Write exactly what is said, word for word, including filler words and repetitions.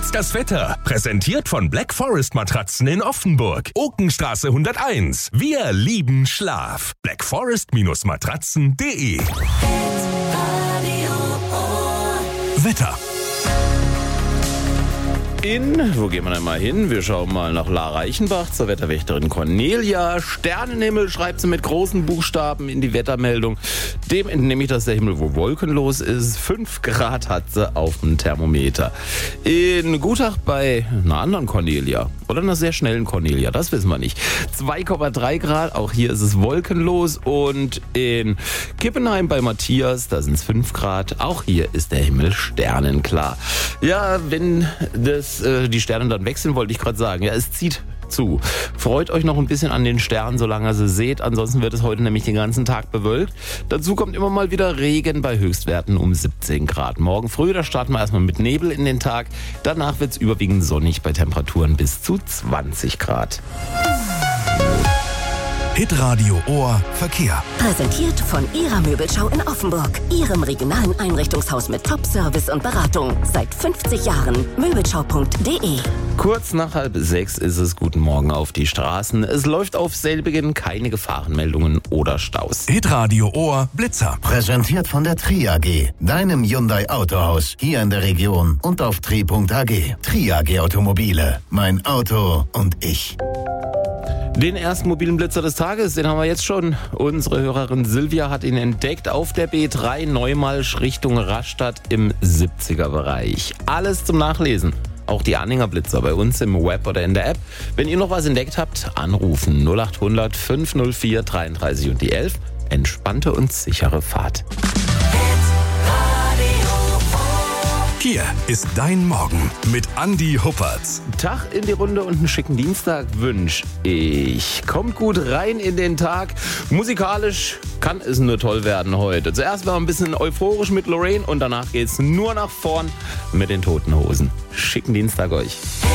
Jetzt das Wetter. Präsentiert von Black Forest Matratzen in Offenburg. Okenstraße hunderteins. Wir lieben Schlaf. black forest Matratzen punkt de. Wetter. In, wo gehen wir denn mal hin? Wir schauen mal nach La Reichenbach zur Wetterwächterin Cornelia. Sternenhimmel schreibt sie mit großen Buchstaben in die Wettermeldung. Dem entnehme ich, dass der Himmel wohl wolkenlos ist. fünf Grad hat sie auf dem Thermometer. In Gutach bei einer anderen Cornelia oder einer sehr schnellen Cornelia, das wissen wir nicht. zwei Komma drei Grad, auch hier ist es wolkenlos. Und in Kippenheim bei Matthias, da sind es fünf Grad. Auch hier ist der Himmel sternenklar. Ja, wenn das die Sterne dann wechseln, wollte ich gerade sagen. Ja, es zieht zu. Freut euch noch ein bisschen an den Sternen, solange ihr sie seht. Ansonsten wird es heute nämlich den ganzen Tag bewölkt. Dazu kommt immer mal wieder Regen bei Höchstwerten um siebzehn Grad. Morgen früh, da starten wir erstmal mit Nebel in den Tag. Danach wird es überwiegend sonnig bei Temperaturen bis zu zwanzig Grad. Hitradio Ohr Verkehr. Präsentiert von Ihrer Möbelschau in Offenburg. Ihrem regionalen Einrichtungshaus mit Top-Service und Beratung. Seit fünfzig Jahren. Möbelschau punkt de. Kurz nach halb sechs ist es. Guten Morgen auf die Straßen. Es läuft auf selbigen keine Gefahrenmeldungen oder Staus. Hitradio Ohr Blitzer. Präsentiert von der Tri A G. Deinem Hyundai Autohaus. Hier in der Region und auf tri punkt a g. Tri A G Automobile. Mein Auto und ich. Den ersten mobilen Blitzer des Tages, den haben wir jetzt schon. Unsere Hörerin Silvia hat ihn entdeckt auf der B drei Neumalsch Richtung Rastatt im siebziger Bereich. Alles zum Nachlesen. Auch die Anhänger Blitzer bei uns im Web oder in der App. Wenn ihr noch was entdeckt habt, anrufen null acht hundert fünf null vier dreiunddreißig und die elf. Entspannte und sichere Fahrt. Hier ist dein Morgen mit Andi Huppertz. Tag in die Runde und einen schicken Dienstag wünsche ich. Kommt gut rein in den Tag. Musikalisch kann es nur toll werden heute. Zuerst war ein bisschen euphorisch mit Lorraine und danach geht's nur nach vorn mit den Toten Hosen. Schicken Dienstag euch.